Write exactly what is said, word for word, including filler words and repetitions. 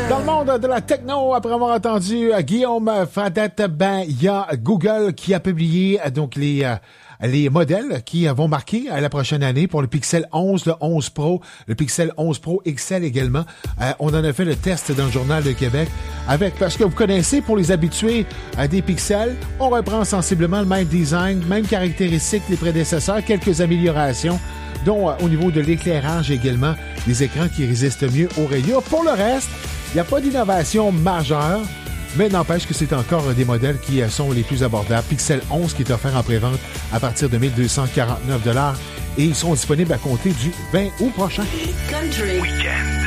Dans le monde de la techno, après avoir entendu euh, Guillaume Fradette, ben il y a Google qui a publié euh, donc les euh, les modèles qui euh, vont marquer euh, la prochaine année pour le Pixel onze, le onze Pro, le Pixel onze Pro X L également. Euh, on en a fait le test dans le Journal de Québec avec, parce que vous connaissez, pour les habitués à des Pixels, on reprend sensiblement le même design, même caractéristiques que les prédécesseurs, quelques améliorations, dont euh, au niveau de l'éclairage également, des écrans qui résistent mieux aux rayures. Pour le reste, il n'y a pas d'innovation majeure, mais n'empêche que c'est encore des modèles qui sont les plus abordables. Pixel onze qui est offert en pré-vente à partir de mille deux cent quarante-neuf dollars et ils sont disponibles à compter du vingt août prochain. Country. Weekend.